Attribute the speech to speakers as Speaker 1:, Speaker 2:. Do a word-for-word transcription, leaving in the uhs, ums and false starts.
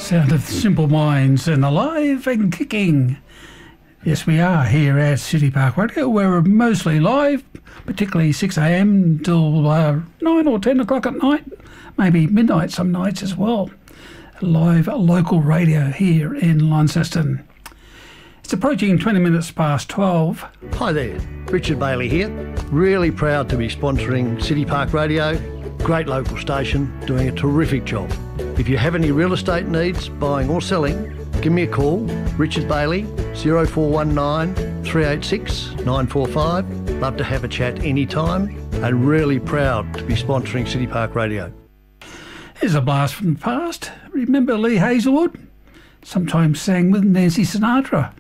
Speaker 1: Sound of Simple Minds and alive and kicking. Yes, we are here at City Park Radio. We're mostly live, particularly six a m till uh, nine or ten o'clock at night, maybe midnight some nights as well. Live local radio here in Launceston. It's approaching twenty minutes past twelve.
Speaker 2: Hi there, Richard Bailey here. Really proud to be sponsoring City Park Radio. Great local station, doing a terrific job. If you have any real estate needs, buying or selling, give me a call, Richard Bailey, zero four one nine, three eight six, nine four five. Love to have a chat anytime and really proud to be sponsoring City Park Radio.
Speaker 1: Here's a blast from the past. Remember Lee Hazelwood? Sometimes sang with Nancy Sinatra.